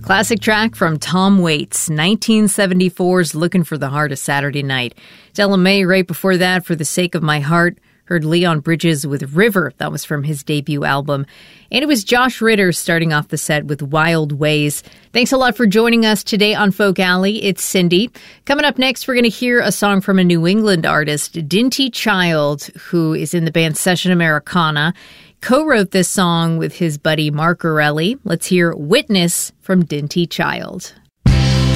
Classic track from Tom Waits, 1974's Looking for the Heart of Saturday Night. Della Mae right before that, For the Sake of My Heart. Heard Leon Bridges with River. That was from his debut album. And it was Josh Ritter starting off the set with Wild Ways. Thanks a lot for joining us today on Folk Alley. It's Cindy. Coming up next, we're going to hear a song from a New England artist, Dinty Child, who is in the band Session Americana. Co-wrote this song with his buddy Mark Orelli. Let's hear Witness from Dinty Child.